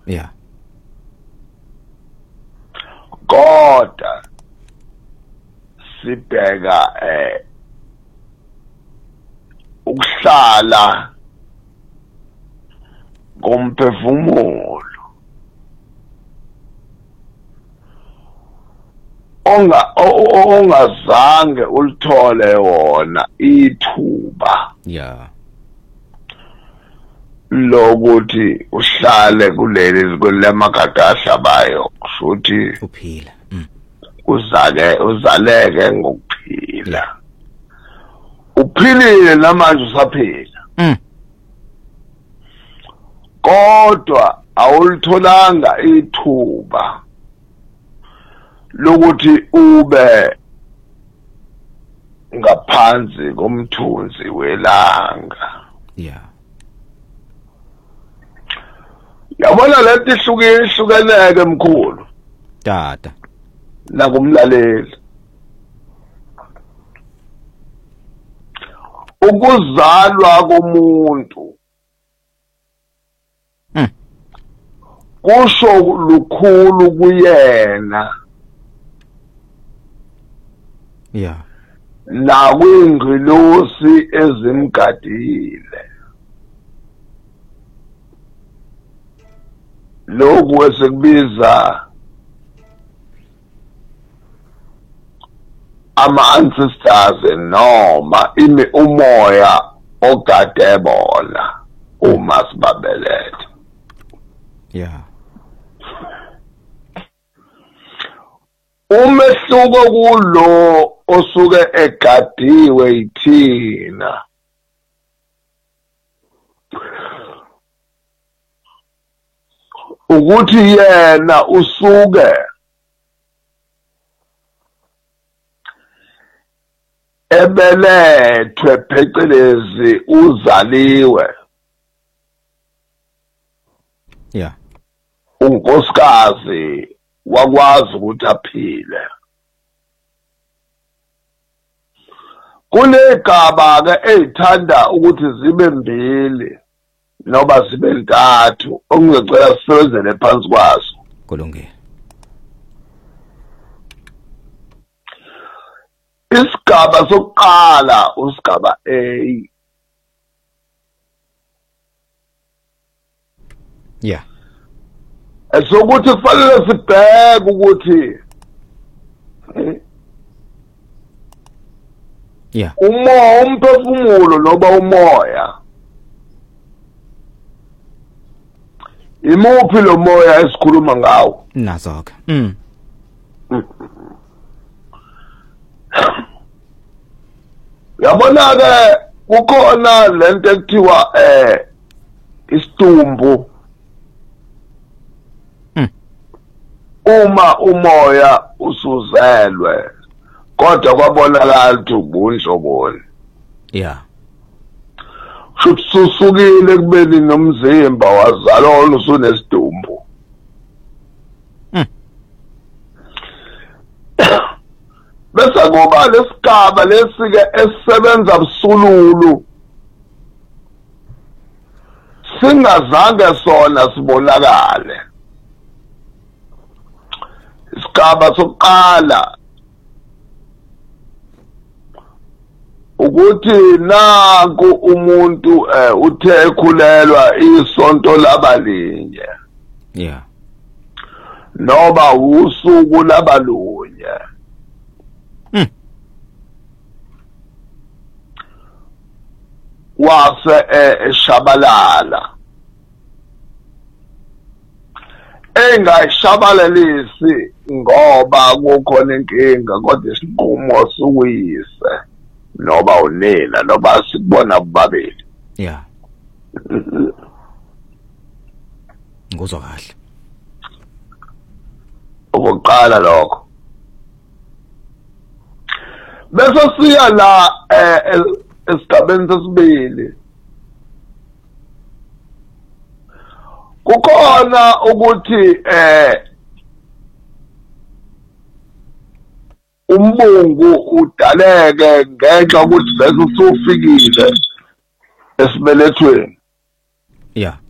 Yeah. Kodwa sibheka ukuhlala komphefumulo ongazange ulithole wona ithuba Yeah. lokuthi uhlale kulemagadasha bayo futhi Uphila. uzaleke ngokuphila uphilile namanje usaphila kodwa awulitholanga ithuba lokuthi ube ngaphansi komthunzi welanga. Yeah. Yabona lento ihlukeneke mkhulu Tata. nakumlaleli. Ukuzalwa komuntu kusho lukhulu kuyena. Yeah. La kwingilosi ezimgadile. Lokhu esikubiza ama-ancestors noma umoya ogade bona uma sibabelethe. Yeah. Umehluko kulo osuke egadiwe yithina ukuthi yena usuke ebelethwe phecelezi uzaliwe. Yeah. Unkosikazi wakwazi ukuthi aphile. Kunegaba ke ezithanda ukuthi zibe mbili noma zibe ntathu ongicela sisebenzele phansi kwazo. Kulungile. Isigaba sokuqala usigaba A. Yeah. Esokuthi kufanele sibheke ukuthi Yeah. umphefumulo noba umoya imuphi lo moya esikhuluma ngawo? Nazo-ke. Yabona ke kukhona lento ekuthiwa isidumbu. Uma umoya usuzelwe kodwa kwabonakala ukuthi ubunhloboni. Yeah. Susukile kubeni nomzimba wazalwa usunesidumbu. Bese kuba lesigaba lesike esisebenza busululu singazange sona sibonakale. Isigaba sokuqala ukuthi nanku umuntu uthe ekhulelwa isonto labalinye. Yeah. Noba usuku labalunye. Wase eshabalala. Engashabalalisi ngoba kukhona inkinga kodwa isinqumo sukuyise noba unina noba sikubona bobabili. Yeah. Nguzwa kahle. Ukuqala lokho. Bese siya la esigabeni sesibili. Kukhona ukuthi umbungu udaleke ngenxa ukuthi bese usufikile esibelethweni. Yeah.